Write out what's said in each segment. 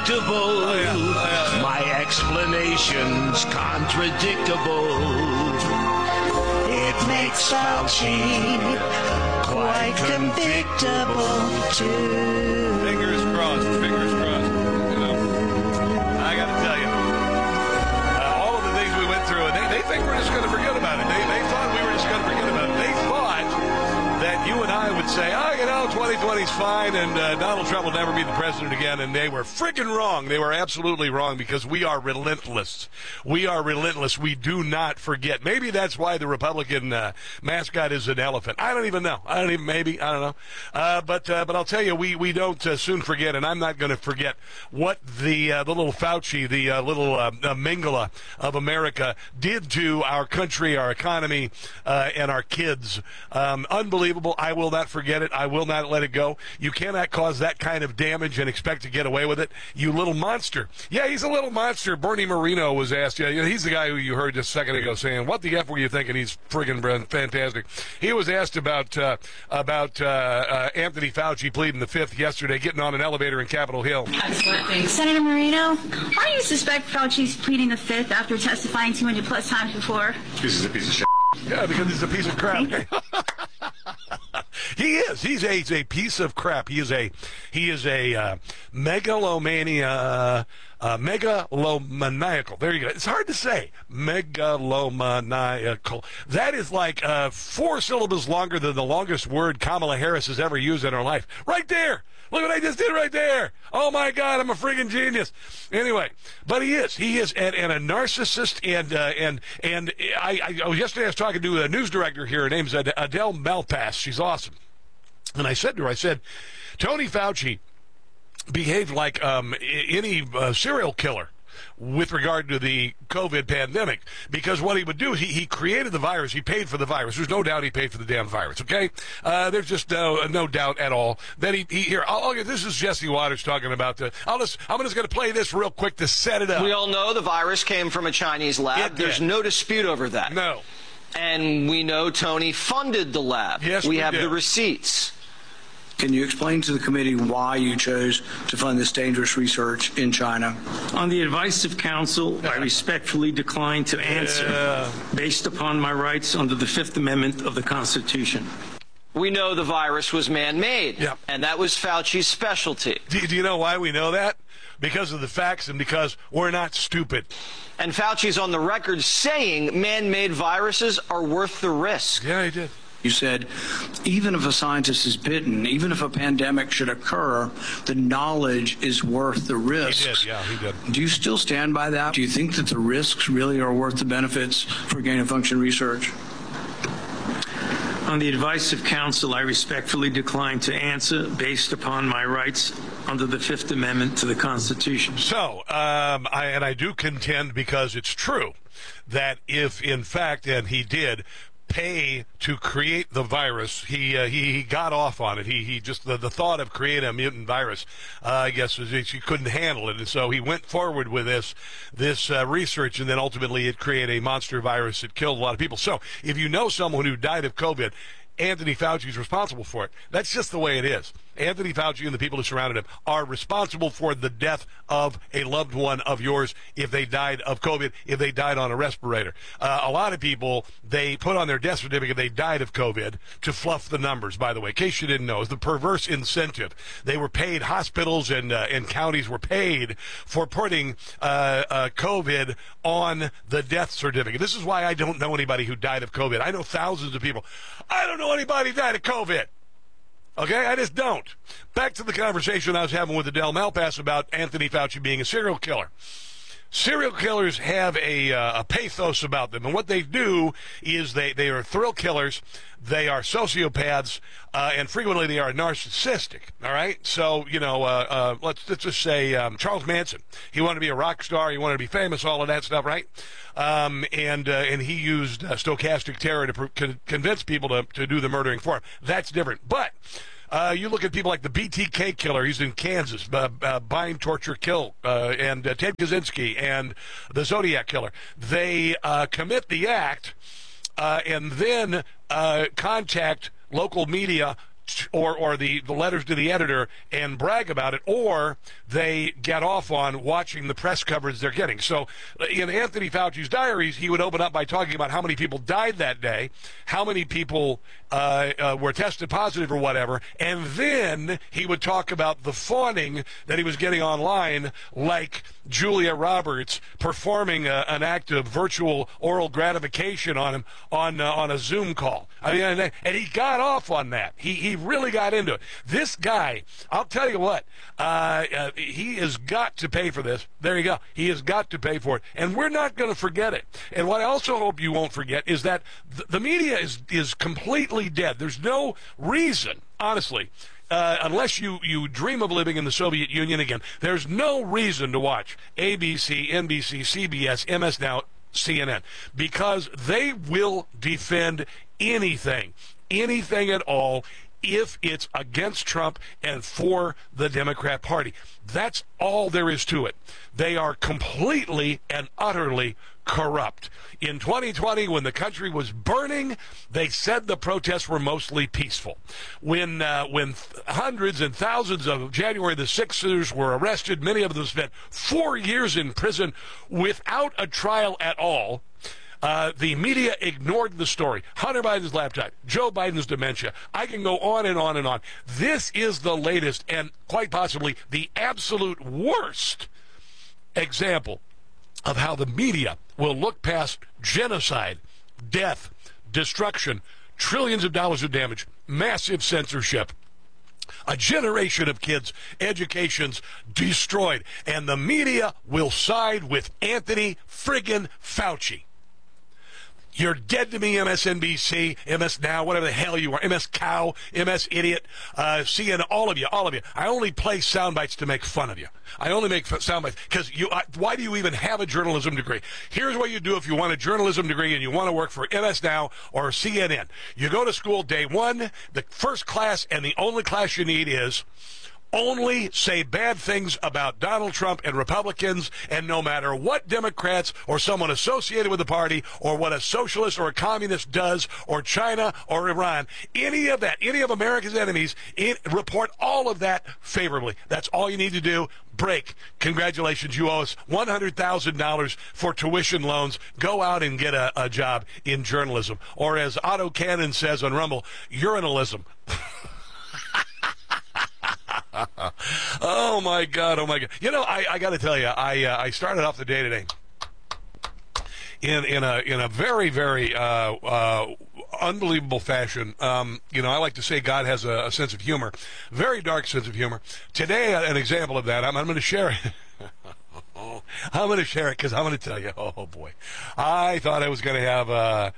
predictable. My explanation's contradictable. It makes Fauci quite convictable, too. Fingers crossed, fingers crossed. You know, I got to tell you, all of the things we went through, and they think we're just going to forget about it. They thought we were just going to forget about it. They thought that you and I would say, 2020's fine, and Donald Trump will never be the president again, and they were freaking wrong. They were absolutely wrong, because we are relentless. We are relentless. We do not forget. Maybe that's why the Republican mascot is an elephant. I don't even know. I don't know. But I'll tell you, we don't soon forget, and I'm not going to forget what the little Fauci, the little Mengele of America did to our country, our economy, and our kids. Unbelievable. I will not forget it. I will not let it go. You cannot cause that kind of damage and expect to get away with it, you little monster. Yeah, he's a little monster. Bernie Moreno was asked, he's the guy who you heard just a second ago saying, what the F were you thinking? He's friggin' fantastic. He was asked about Anthony Fauci pleading the fifth yesterday, getting on an elevator in Capitol Hill. Excellent, thanks. Senator Moreno, why do you suspect Fauci's pleading the fifth after testifying 200 plus times before? Because he's a piece of shit. Yeah, because he's a piece of crap. He is. He's a piece of crap. He is a megalomaniacal. There you go. It's hard to say. Megalomaniacal. That is like 4 syllables longer than the longest word Kamala Harris has ever used in her life. Right there. Look what I just did right there. Oh, my God, I'm a friggin' genius. Anyway, but he is, and a narcissist, and yesterday I was talking to a news director here. Her name's Adele Malpass. She's awesome. And I said to her, Tony Fauci behaved like any serial killer with regard to the COVID pandemic, because what he would do, he created the virus, he paid for the virus. There's no doubt he paid for the damn virus, okay? There's just no doubt at all that this is Jesse Waters talking about I'm just going to play this real quick to set it up. We all know the virus came from a Chinese lab. There's no dispute over that. No. And we know Tony funded the lab. Yes, we have the receipts. Can you explain to the committee why you chose to fund this dangerous research in China? On the advice of counsel, I respectfully decline to answer based upon my rights under the Fifth Amendment of the Constitution. We know the virus was man-made, and that was Fauci's specialty. Do you know why we know that? Because of the facts and because we're not stupid. And Fauci's on the record saying man-made viruses are worth the risk. Yeah, he did. You said, even if a scientist is bitten, even if a pandemic should occur, the knowledge is worth the risks. He did, he did. Do you still stand by that? Do you think that the risks really are worth the benefits for gain-of-function research? On the advice of counsel, I respectfully decline to answer based upon my rights under the Fifth Amendment to the Constitution. So, I do contend, because it's true, that if, in fact, and he did pay to create the virus, he got off on it. He just the thought of creating a mutant virus, I guess, was he couldn't handle it, and so he went forward with this research, and then ultimately it created a monster virus that killed a lot of people. So if you know someone who died of COVID, Anthony Fauci is responsible for it. That's just the way it is. Anthony Fauci and the people who surrounded him are responsible for the death of a loved one of yours if they died of COVID, if they died on a respirator. A lot of people, they put on their death certificate they died of COVID to fluff the numbers, by the way, in case you didn't know. It's the perverse incentive. They were paid, hospitals and counties were paid for putting COVID on the death certificate. This is why I don't know anybody who died of COVID. I know thousands of people. I don't know anybody who died of COVID. Okay, I just don't. Back to the conversation I was having with Adele Malpass about Anthony Fauci being a serial killer. Serial killers have a pathos about them, and what they do is they are thrill killers, they are sociopaths, and frequently they are narcissistic, all right? So, let's just say Charles Manson. He wanted to be a rock star, he wanted to be famous, all of that stuff, right? And he used stochastic terror to convince people to do the murdering for him. That's different. But you look at people like the BTK killer, he's in Kansas, bind, torture, kill, and Ted Kaczynski, and the Zodiac killer. They commit the act and then contact local media or the letters to the editor and brag about it, or they get off on watching the press coverage they're getting. So in Anthony Fauci's diaries, he would open up by talking about how many people died that day, how many people were tested positive or whatever, and then he would talk about the fawning that he was getting online, like Julia Roberts performing an act of virtual oral gratification on him on a Zoom call. I mean, and he got off on that. He really got into it. This guy, I'll tell you what, he has got to pay for this. There you go. He has got to pay for it. And we're not going to forget it. And what I also hope you won't forget is that the media is completely dead. There's no reason, honestly, unless you dream of living in the Soviet Union again, there's no reason to watch ABC, NBC, CBS, MS Now, CNN, because they will defend anything at all if it's against Trump and for the Democrat Party. That's all there is to it. They are completely and utterly corrupt. In 2020, when the country was burning, they said the protests were mostly peaceful. When hundreds and thousands of January the 6ers were arrested, many of them spent 4 years in prison without a trial at all, the media ignored the story. Hunter Biden's laptop, Joe Biden's dementia. I can go on and on and on. This is the latest and quite possibly the absolute worst example of how the media will look past genocide, death, destruction, trillions of dollars of damage, massive censorship, a generation of kids' educations destroyed, and the media will side with Anthony friggin' Fauci. You're dead to me, MSNBC, MS Now, whatever the hell you are, MS Cow, MS Idiot, CNN, all of you. I only play sound bites to make fun of you. I only make sound bites because why do you even have a journalism degree? Here's what you do if you want a journalism degree and you want to work for MS Now or CNN. You go to school day one, the first class and the only class you need is only say bad things about Donald Trump and Republicans, and no matter what Democrats or someone associated with the party or what a socialist or a communist does or China or Iran, any of that, any of America's enemies, report all of that favorably. That's all you need to do. Break. Congratulations. You owe us $100,000 for tuition loans. Go out and get a job in journalism. Or as Otto Cannon says on Rumble, urinalism. Oh my God. You know, I got to tell you, I started off the day today in a very, very unbelievable fashion. You know, I like to say God has a sense of humor, very dark sense of humor. Today, an example of that, I'm going to share it. I'm going to share it because I'm going to tell you, oh boy, I thought I was going to have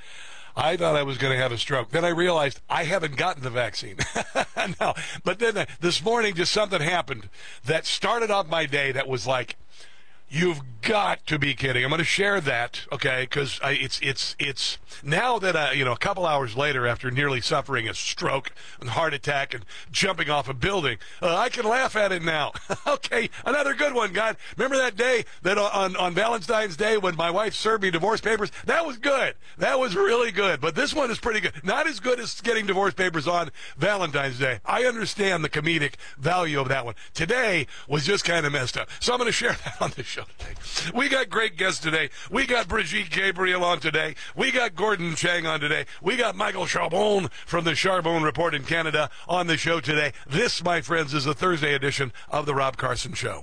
a stroke. Then I realized I haven't gotten the vaccine. No. But then this morning, just something happened that started off my day that was like, you've got to be kidding. I'm going to share that, okay, because it's now that, a couple hours later after nearly suffering a stroke and heart attack and jumping off a building, I can laugh at it now. Okay, another good one, God. Remember that day that on Valentine's Day when my wife served me divorce papers? That was good. That was really good. But this one is pretty good. Not as good as getting divorce papers on Valentine's Day. I understand the comedic value of that one. Today was just kind of messed up. So I'm going to share that on the show today. We got great guests today. We got Brigitte Gabriel on today. We got Gordon Chang on today. We got Michael Charbon from the Charbon Report in Canada on the show today. This, my friends, is the Thursday edition of the Rob Carson Show.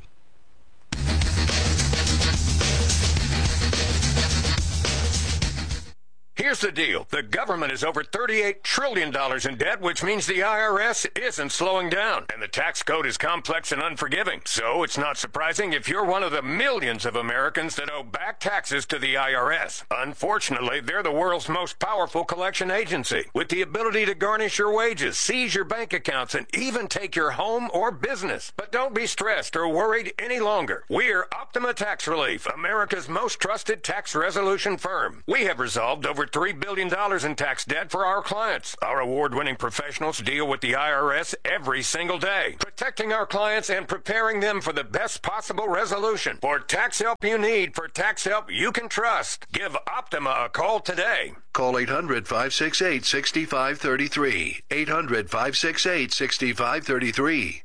Here's the deal. The government is over $38 trillion in debt, which means the IRS isn't slowing down. And the tax code is complex and unforgiving. So it's not surprising if you're one of the millions of Americans that owe back taxes to the IRS. Unfortunately, they're the world's most powerful collection agency, with the ability to garnish your wages, seize your bank accounts, and even take your home or business. But don't be stressed or worried any longer. We're Optima Tax Relief, America's most trusted tax resolution firm. We have resolved over $3 billion in tax debt for our clients. Our award-winning professionals deal with the IRS every single day, protecting our clients and preparing them for the best possible resolution. For tax help you need, for tax help you can trust, give Optima a call today. Call 800-568-6533. 800-568-6533.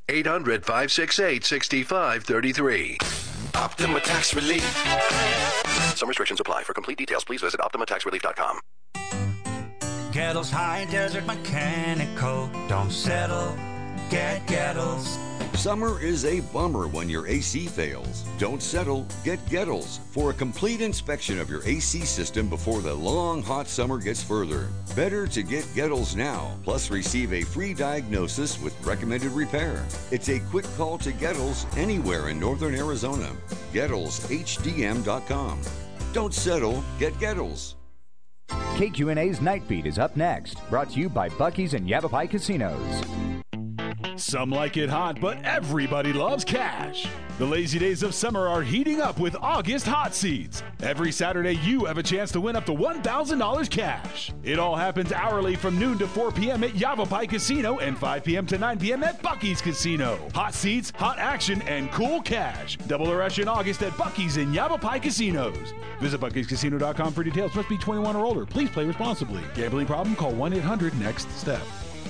800-568-6533. Optima Tax Relief. Some restrictions apply. For complete details, please visit OptimaTaxRelief.com. Gettles High Desert Mechanical. Don't settle. Get Gettles. Summer is a bummer when your AC fails. Don't settle, get Gettles for a complete inspection of your AC system before the long hot summer gets further. Better to get Gettles now, plus receive a free diagnosis with recommended repair. It's a quick call to Gettles anywhere in northern Arizona. GettlesHDM.com. Don't settle, get Gettles. KQNA's Night Beat is up next, brought to you by Buc-ee's and Yavapai Casinos. Some like it hot, but everybody loves cash. The lazy days of summer are heating up with August Hot Seats. Every Saturday, you have a chance to win up to $1,000 cash. It all happens hourly from noon to 4 p.m. at Yavapai Casino and 5 p.m. to 9 p.m. at Buc-ee's Casino. Hot seats, hot action, and cool cash. Double the rush in August at Buc-ee's and Yavapai Casinos. Visit Buc-ee'sCasino.com for details. Must be 21 or older. Please play responsibly. Gambling problem? Call 1-800-NEXT-STEP.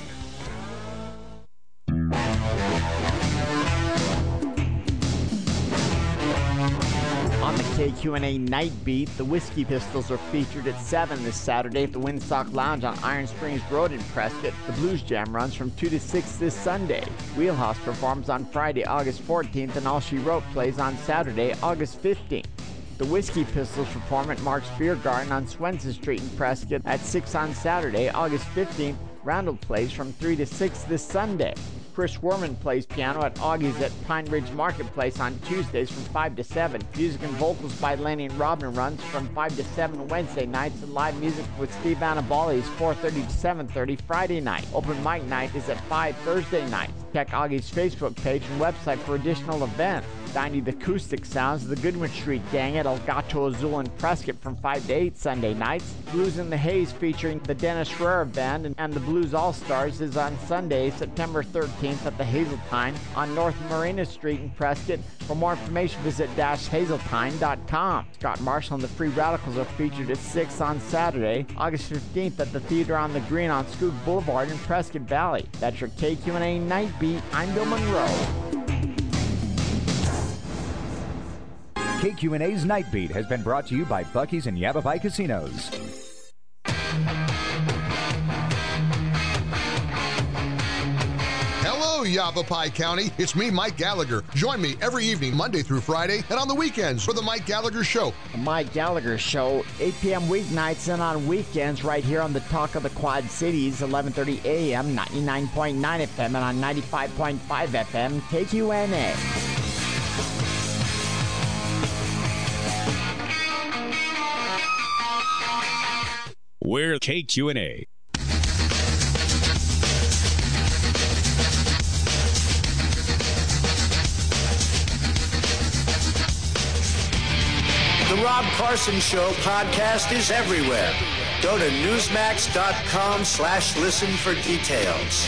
On the KQNA Night Beat, the Whiskey Pistols are featured at 7 this Saturday at the Windsock Lounge on Iron Springs Road in Prescott. The Blues Jam runs from 2 to 6 this Sunday. Wheelhouse performs on Friday, August 14th, and All She Wrote plays on Saturday, August 15th. The Whiskey Pistols perform at Mark's Beer Garden on Swenson Street in Prescott at 6 on Saturday, August 15th. Randall plays from 3 to 6 this Sunday. Chris Werman plays piano at Augie's at Pine Ridge Marketplace on Tuesdays from 5 to 7. Music and vocals by Lenny and Robin runs from 5 to 7 Wednesday nights, and live music with Steve Annabali is 4:30 to 7:30 Friday night. Open mic night is at 5 Thursday nights. Check Augie's Facebook page and website for additional events. Dining the acoustic sounds of the Goodwin Street Gang at El Gato Azul in Prescott from 5 to 8 Sunday nights. Blues in the Haze featuring the Dennis Schreier Band and the Blues All-Stars is on Sunday, September 13th at the Hazeltine on North Marina Street in Prescott. For more information, visit hazeltine.com. Scott Marshall and the Free Radicals are featured at 6 on Saturday, August 15th at the Theater on the Green on Scoot Boulevard in Prescott Valley. That's your KQNA Night Beat. I'm Bill Monroe. KQNA's Night Beat has been brought to you by Buc-ee's and Yavapai Casinos. Hello, Yavapai County. It's me, Mike Gallagher. Join me every evening, Monday through Friday, and on the weekends for The Mike Gallagher Show. The Mike Gallagher Show, 8 p.m. weeknights and on weekends right here on the Talk of the Quad Cities, 11:30 a.m., 99.9 FM, and on 95.5 FM, KQNA. We're KQNA. The Rob Carson Show podcast is everywhere. Go to Newsmax.com/listen for details.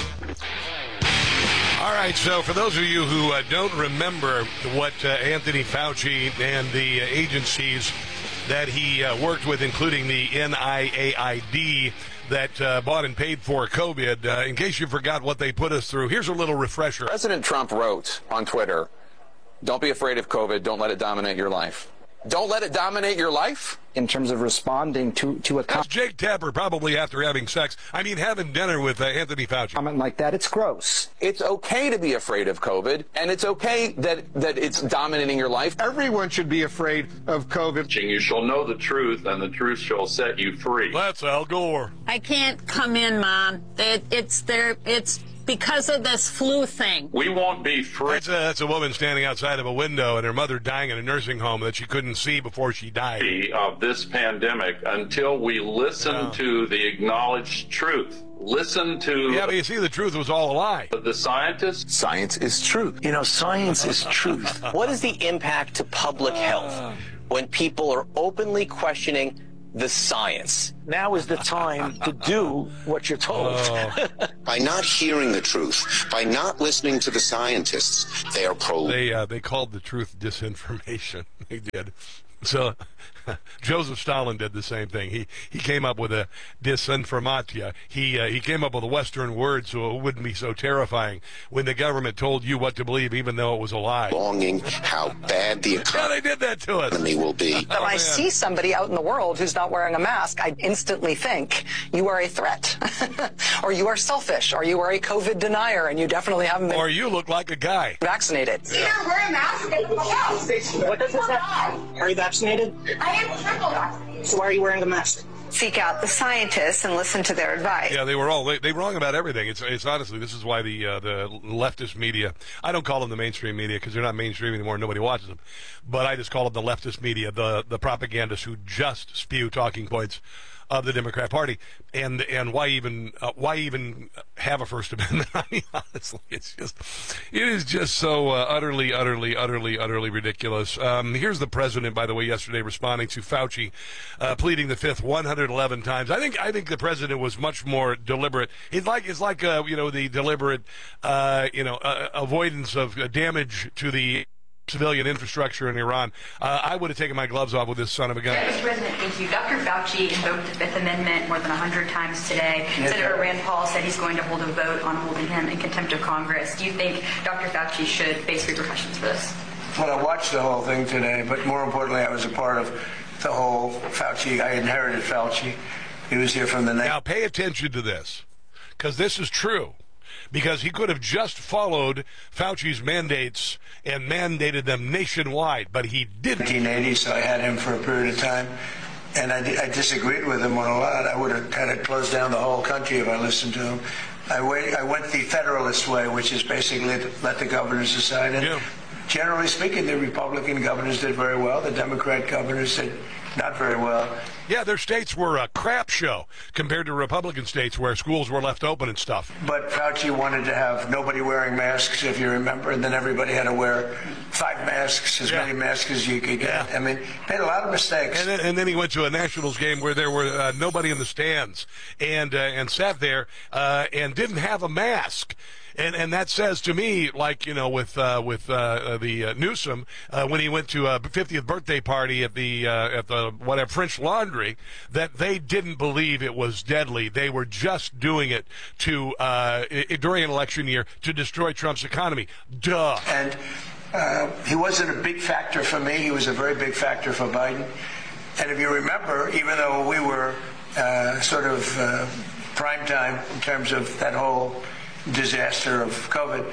All right, so for those of you who don't remember what Anthony Fauci and the agencies that he worked with, including the NIAID, that bought and paid for COVID, in case you forgot what they put us through, here's a little refresher. President Trump wrote on Twitter, "Don't be afraid of COVID. Don't let it dominate your life." Don't let it dominate your life? In terms of responding to a That's Jake Tapper, probably after having sex. I mean, having dinner with Anthony Fauci. Comment like that, it's gross. It's okay to be afraid of COVID, and it's okay that it's dominating your life. Everyone should be afraid of COVID. You shall know the truth, and the truth shall set you free. That's Al Gore. I can't come in, Mom. It's because of this flu thing. We won't be free. That's a woman standing outside of a window and her mother dying in a nursing home that she couldn't see before she died. Of this pandemic until we listen to the acknowledged truth. Listen to... Yeah, but you see, the truth was all a lie. The scientists? Science is truth. You know, science is truth. What is the impact to public health when people are openly questioning the science. Now is the time to do what you're told. By not hearing the truth, by not listening to the scientists, they are They called the truth disinformation. They did. So Joseph Stalin did the same thing. He came up with a disinformatia. He came up with a Western word so it wouldn't be so terrifying when the government told you what to believe, even though it was a lie. Longing how bad the they did that to us. economy will be. If I see somebody out in the world who's not wearing a mask, I instantly think you are a threat, or you are selfish, or you are a COVID denier, and you definitely haven't been. Or you look like a guy Vaccinated. You're not wearing a mask. What does this have? Are you vaccinated? I am triple vaccinated. So why are you wearing a mask? Seek out the scientists and listen to their advice. Yeah, they were wrong about everything. It's honestly, this is why the leftist media, I don't call them the mainstream media because they're not mainstream anymore. Nobody watches them, but I just call them the leftist media, the propagandists who just spew talking points of the Democrat Party, and why even have a First Amendment? I mean, honestly, it is just so utterly ridiculous. Here's the president, by the way, yesterday responding to Fauci, pleading the fifth 111 times. I think the president was much more deliberate. It's like the deliberate avoidance of damage to the civilian infrastructure in Iran. I would have taken my gloves off with this son of a gun. Mr. President, thank you. Dr. Fauci invoked the Fifth Amendment more than 100 times today. Senator Rand Paul said he's going to hold a vote on holding him in contempt of Congress. Do you think Dr. Fauci should face repercussions for this? Well, I watched the whole thing today, but more importantly, I was a part of the whole Fauci. I inherited Fauci. He was here from the night. Now, pay attention to this, because this is true. Because he could have just followed Fauci's mandates and mandated them nationwide, but he didn't. 1980, so I had him for a period of time, and I disagreed with him on a lot. I would have kind of closed down the whole country if I listened to him. I went the Federalist way, which is basically to let the governors decide. And generally speaking, the Republican governors did very well. The Democrat governors did not very well. Yeah, their states were a crap show compared to Republican states where schools were left open and stuff. But Fauci wanted to have nobody wearing masks, if you remember, and then everybody had to wear 5 masks, as many masks as you could get. Yeah. I mean, made a lot of mistakes. And then he went to a Nationals game where there were nobody in the stands and sat there and didn't have a mask. And that says to me, like, with the Newsom, when he went to a 50th birthday party at the whatever French Laundry, that they didn't believe it was deadly. They were just doing it to during an election year to destroy Trump's economy. Duh. And he wasn't a big factor for me. He was a very big factor for Biden. And if you remember, even though we were sort of prime time in terms of that whole disaster of COVID,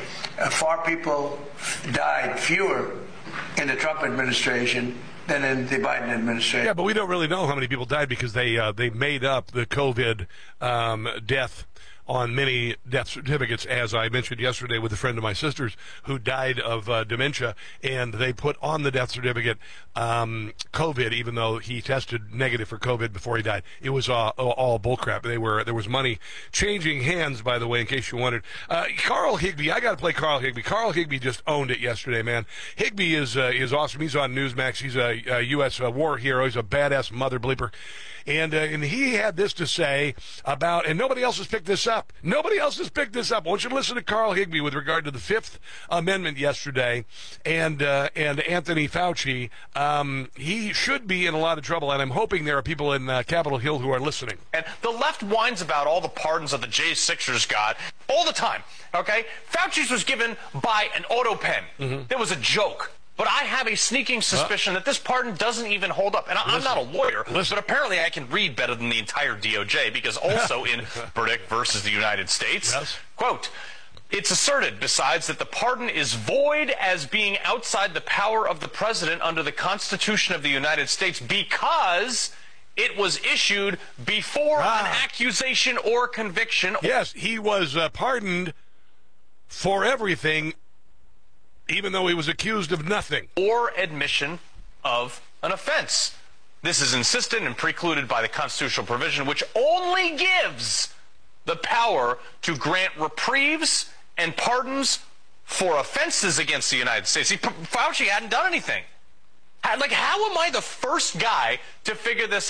fewer in the Trump administration than in the Biden administration. Yeah, but we don't really know how many people died because they made up the COVID death on many death certificates, as I mentioned yesterday with a friend of my sister's who died of dementia, and they put on the death certificate COVID, even though he tested negative for COVID before he died. It was all bullcrap. There was money changing hands, by the way, in case you wondered. Carl Higbie, I got to play Carl Higbie. Carl Higbie just owned it yesterday, man. Higbie is awesome. He's on Newsmax. He's a U.S. war hero. He's a badass mother bleeper. And he had this to say about, and nobody else has picked this up. Nobody else has picked this up. I want you to listen to Carl Higbie with regard to the Fifth Amendment yesterday and Anthony Fauci. He should be in a lot of trouble, and I'm hoping there are people in Capitol Hill who are listening. And the left whines about all the pardons that the J6ers got all the time, okay? Fauci's was given by an auto pen. There was a joke. But I have a sneaking suspicion that this pardon doesn't even hold up. And I'm not a lawyer, but apparently I can read better than the entire DOJ, because also in Burdick versus the United States, quote, it's asserted, besides, that the pardon is void as being outside the power of the president under the Constitution of the United States because it was issued before an accusation or conviction. Yes, he was pardoned for everything, even though he was accused of nothing. Or admission of an offense. This is insisted and precluded by the constitutional provision, which only gives the power to grant reprieves and pardons for offenses against the United States. Fauci hadn't done anything. How am I the first guy to figure this out?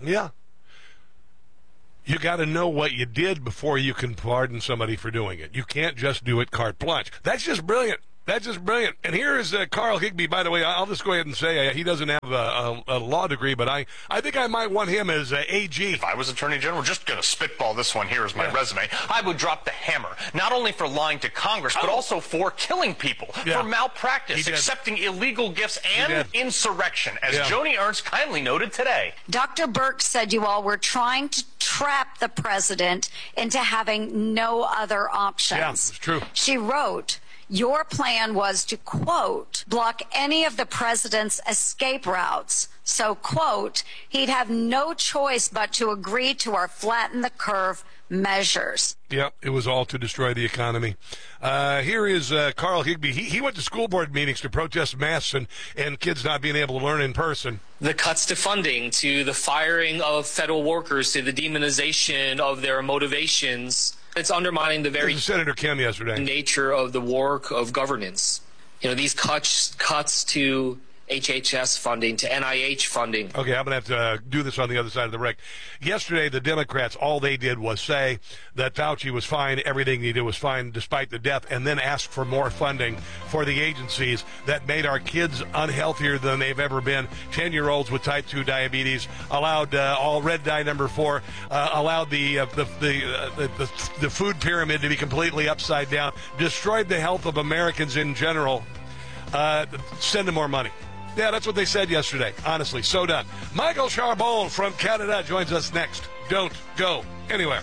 Yeah. You got to know what you did before you can pardon somebody for doing it. You can't just do it carte blanche. That's just brilliant. That's just brilliant. And here is Carl Higbee, by the way. I'll just go ahead and say he doesn't have a law degree, but I think I might want him as AG. If I was Attorney General, just going to spitball this one here as my resume, I would drop the hammer, not only for lying to Congress, but also for killing people, for malpractice, accepting illegal gifts, and insurrection, as Joni Ernst kindly noted today. Dr. Birx said you all were trying to trap the president into having no other options. Yeah, it's true. She wrote, your plan was to, quote, block any of the president's escape routes. So, quote, he'd have no choice but to agree to our flatten the curve measures. Yep, it was all to destroy the economy. Here is Carl Higbee. He went to school board meetings to protest masks and kids not being able to learn in person. The cuts to funding, to the firing of federal workers, to the demonization of their motivations. It's undermining the very Senator Kim yesterday nature of the work of governance. These cuts to HHS funding, to NIH funding. Okay, I'm going to have to do this on the other side of the break. Yesterday, the Democrats, all they did was say that Fauci was fine, everything he did was fine despite the death, and then ask for more funding for the agencies that made our kids unhealthier than they've ever been. 10-year-olds with type 2 diabetes, allowed all red dye number 4, allowed the food pyramid to be completely upside down, destroyed the health of Americans in general. Send them more money. Yeah, that's what they said yesterday. Honestly, so done. Michael Charbon from Canada joins us next. Don't go anywhere.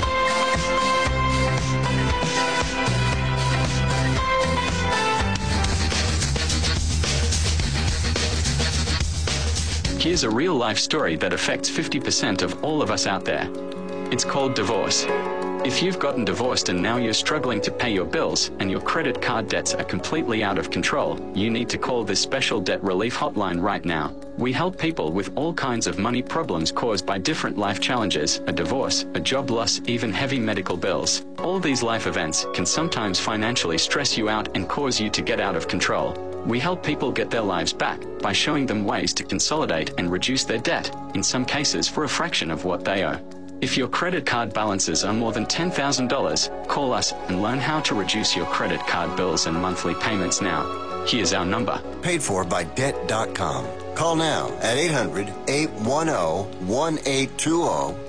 Here's a real-life story that affects 50% of all of us out there. It's called divorce. If you've gotten divorced and now you're struggling to pay your bills and your credit card debts are completely out of control, you need to call this special debt relief hotline right now. We help people with all kinds of money problems caused by different life challenges, a divorce, a job loss, even heavy medical bills. All these life events can sometimes financially stress you out and cause you to get out of control. We help people get their lives back by showing them ways to consolidate and reduce their debt, in some cases for a fraction of what they owe. If your credit card balances are more than $10,000, call us and learn how to reduce your credit card bills and monthly payments now. Here's our number. Paid for by Debt.com. Call now at 800-810-1820.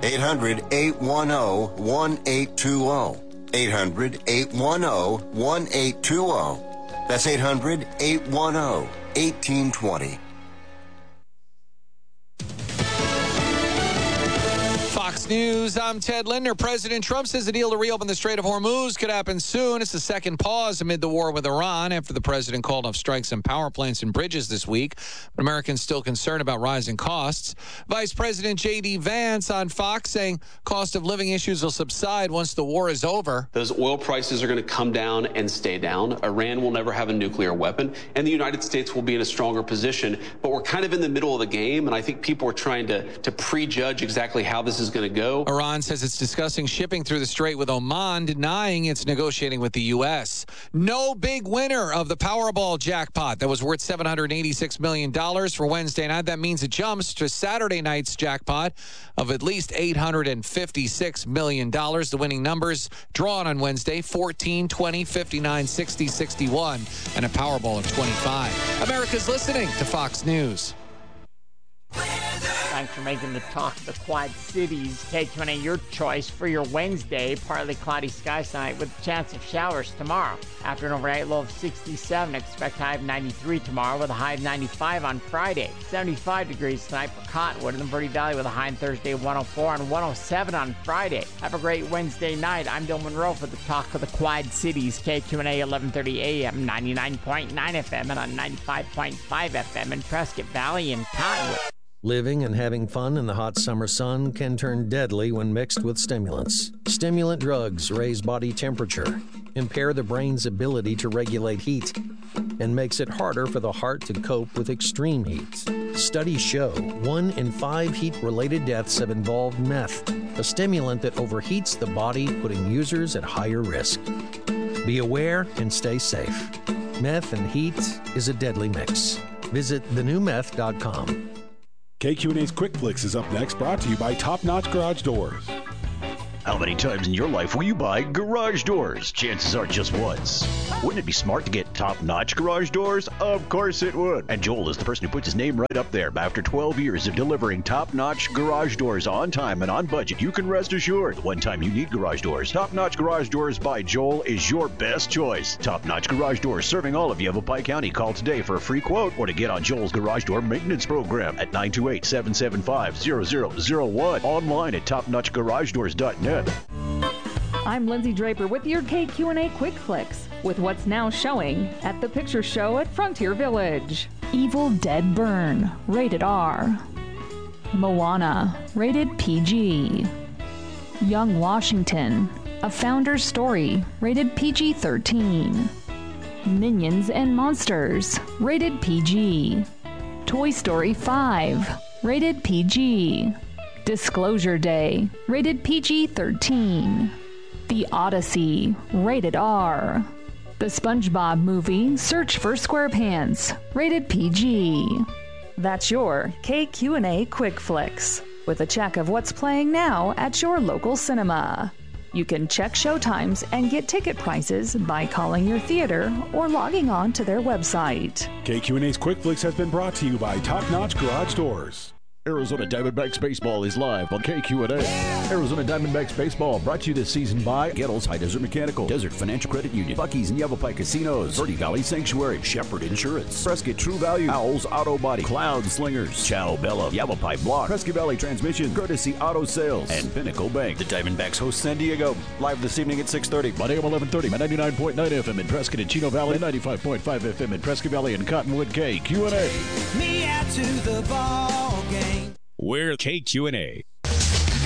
800-810-1820. 800-810-1820. That's 800-810-1820. Fox News, I'm Ted Lindner. President Trump says the deal to reopen the Strait of Hormuz could happen soon. It's the second pause amid the war with Iran after the president called off strikes on power plants and bridges this week. But Americans still concerned about rising costs. Vice President J.D. Vance on Fox saying cost of living issues will subside once the war is over. Those oil prices are going to come down and stay down. Iran will never have a nuclear weapon, and the United States will be in a stronger position. But we're kind of in the middle of the game, and I think people are trying to prejudge exactly how this is going to go. Iran says it's discussing shipping through the strait with Oman, denying it's negotiating with the U.S. No big winner of the Powerball jackpot that was worth $786 million for Wednesday night. That means it jumps to Saturday night's jackpot of at least $856 million. The winning numbers drawn on Wednesday, 14, 20, 59, 60, 61, and a Powerball of 25. America's listening to Fox News. Thanks for making the talk of the Quad Cities. KQNA, your choice for your Wednesday. Partly cloudy skies tonight with a chance of showers tomorrow. After an overnight low of 67, expect high of 93 tomorrow with a high of 95 on Friday. 75 degrees tonight for Cottonwood in the Verde Valley with a high on Thursday of 104 and 107 on Friday. Have a great Wednesday night. I'm Bill Monroe for the talk of the Quad Cities. KQNA 1130 AM, 99.9 FM, and on 95.5 FM in Prescott Valley and Cottonwood. Living and having fun in the hot summer sun can turn deadly when mixed with stimulants. Stimulant drugs raise body temperature, impair the brain's ability to regulate heat, and makes it harder for the heart to cope with extreme heat. Studies show 1 in 5 heat-related deaths have involved meth, a stimulant that overheats the body, putting users at higher risk. Be aware and stay safe. Meth and heat is a deadly mix. Visit thenewmeth.com. KQNA's Quick Flicks is up next, brought to you by Top Notch Garage Doors. How many times in your life will you buy garage doors? Chances are just once. Wouldn't it be smart to get top-notch garage doors? Of course it would. And Joel is the person who puts his name right up there. After 12 years of delivering top-notch garage doors on time and on budget, you can rest assured the one time you need garage doors, Top-Notch Garage Doors by Joel is your best choice. Top-Notch Garage Doors serving all of Yavapai County. Call today for a free quote or to get on Joel's Garage Door Maintenance Program at 928-775-0001. Online at topnotchgaragedoors.net. I'm Lindsay Draper with your KQNA Quick Flicks with what's now showing at the Picture Show at Frontier Village. Evil Dead Burn, rated R. Moana, rated PG. Young Washington, A Founder's Story, rated PG-13. Minions and Monsters, rated PG. Toy Story 5, rated PG. Disclosure Day, rated PG-13. The Odyssey, rated R. The SpongeBob Movie, Search for SquarePants, rated PG. That's your KQNA Quick Flicks, with a check of what's playing now at your local cinema. You can check showtimes and get ticket prices by calling your theater or logging on to their website. KQNA's Quick Flicks has been brought to you by Top Notch Garage Doors. Arizona Diamondbacks Baseball is live on KQNA. Arizona Diamondbacks Baseball brought to you this season by Gettles High Desert Mechanical, Desert Financial Credit Union, Buc-ee's and Yavapai Casinos, Verde Valley Sanctuary, Shepherd Insurance, Prescott True Value, Owls Auto Body, Cloud Slingers, Chow Bella, Yavapai Block, Prescott Valley Transmission, Courtesy Auto Sales, and Pinnacle Bank. The Diamondbacks host San Diego live this evening at 6:30. Monday at 11:30 at 99.9 FM in Prescott and Chino Valley, 95.5 FM in Prescott Valley and Cottonwood. KQNA. Me out to the ball game. We're KQNA.